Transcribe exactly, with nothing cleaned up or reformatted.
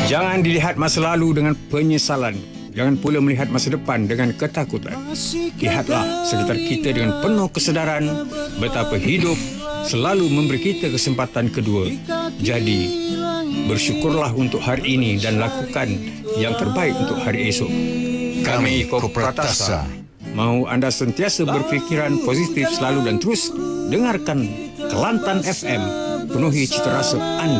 Jangan dilihat masa lalu dengan penyesalan. Jangan pula melihat masa depan dengan ketakutan. Lihatlah sekitar kita dengan penuh kesedaran betapa hidup selalu memberi kita kesempatan kedua. Jadi, bersyukurlah untuk hari ini dan lakukan yang terbaik untuk hari esok. Kami Kopratasa mahu anda sentiasa berfikiran positif selalu dan terus dengarkan Kelantan F M, penuhi cita rasa anda.